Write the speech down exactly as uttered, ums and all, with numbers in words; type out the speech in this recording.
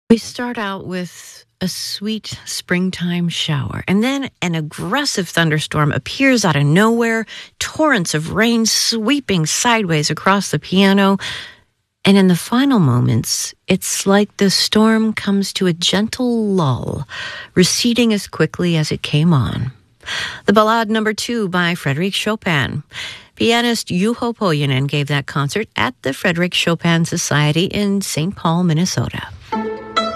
We start out with a sweet springtime shower, and then an aggressive thunderstorm appears out of nowhere, torrents of rain sweeping sideways across the piano, and in the final moments, it's like the storm comes to a gentle lull, receding as quickly as it came on. The Ballade Number Two by Frédéric Chopin. Pianist Juho Pohjonen gave that concert at the Frédéric Chopin Society in Saint Paul, Minnesota.